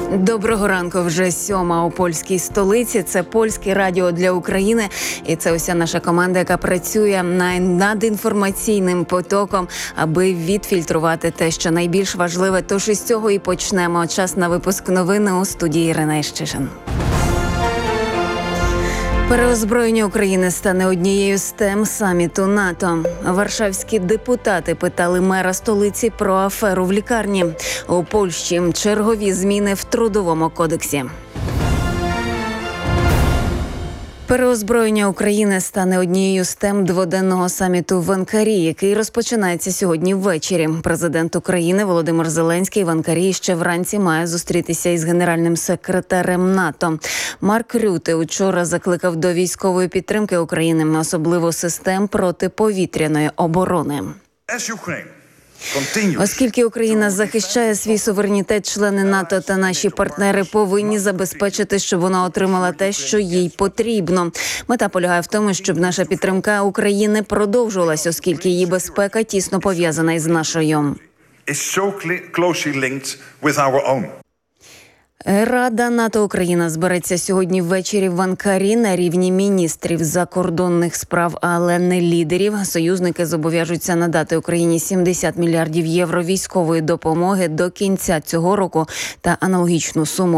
Доброго ранку, вже 7:00 у польській столиці. Це Польське радіо для України. І це уся наша команда, яка працює над інформаційним потоком, аби відфільтрувати те, що найбільш важливе. Тож із цього і почнемо. Час на випуск новин у студії Ірина Іщишин. Переозброєння України стане однією з тем саміту НАТО. Варшавські депутати питали мера столиці про аферу в лікарні. У Польщі чергові зміни в Трудовому кодексі. Переозброєння України стане однією з тем дводенного саміту в Анкарі, який розпочинається сьогодні ввечері. Президент України Володимир Зеленський в Анкарі ще вранці має зустрітися із генеральним секретарем НАТО. Марк Рюте учора закликав до військової підтримки України, особливо систем протиповітряної оборони. Оскільки Україна захищає свій суверенітет, члени НАТО та наші партнери повинні забезпечити, щоб вона отримала те, що їй потрібно. Мета полягає в тому, щоб наша підтримка України продовжувалась, оскільки її безпека тісно пов'язана із нашою. Рада НАТО-Україна збереться сьогодні ввечері в Анкарі на рівні міністрів закордонних справ, але не лідерів. Союзники зобов'яжуться надати Україні 70 мільярдів євро військової допомоги до кінця цього року та аналогічну суму